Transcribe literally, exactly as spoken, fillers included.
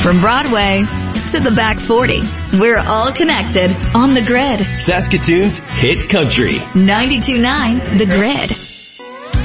From Broadway to the back forty, we're all connected on The Grid. Saskatoon's hit country. ninety-two point nine The Grid.